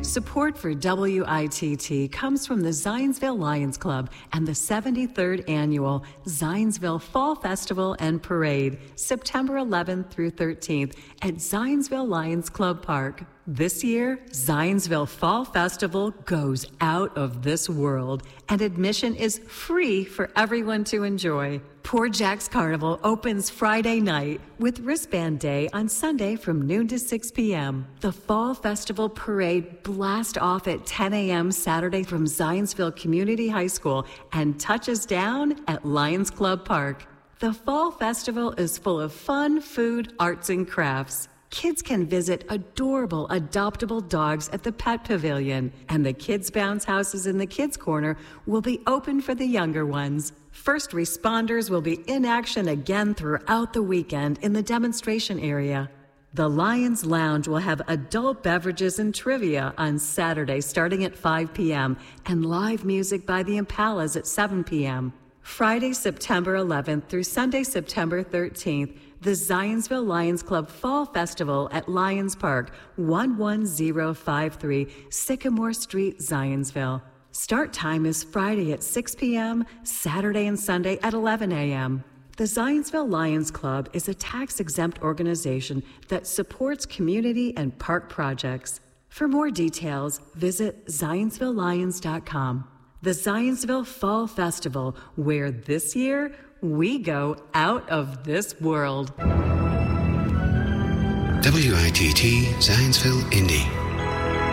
Support for WITT comes from the Zionsville Lions Club and the 73rd Annual Zionsville Fall Festival and Parade, September 11th through 13th at Zionsville Lions Club Park. This year, Zionsville Fall Festival goes out of this world, and admission is free for everyone to enjoy. Poor Jack's Carnival opens Friday night with Wristband Day on Sunday from noon to 6 p.m. The Fall Festival Parade blasts off at 10 a.m. Saturday from Zionsville Community High School and touches down at Lions Club Park. The Fall Festival is full of fun, food, arts, and crafts. Kids can visit adorable adoptable dogs at the Pet Pavilion, and the Kids Bounce houses in the Kids Corner will be open for the younger ones. First responders will be in action again throughout the weekend in the demonstration area. The Lions Lounge will have adult beverages and trivia on Saturday starting at 5 p.m. and live music by the Impalas at 7 p.m. Friday, September 11th through Sunday, September 13th, the Zionsville Lions Club Fall Festival at Lions Park, 11053 Sycamore Street, Zionsville. Start time is Friday at 6 p.m., Saturday and Sunday at 11 a.m. The Zionsville Lions Club is a tax-exempt organization that supports community and park projects. For more details, visit ZionsvilleLions.com. The Zionsville Fall Festival, where this year we go out of this world. WITT Zionsville, Indy.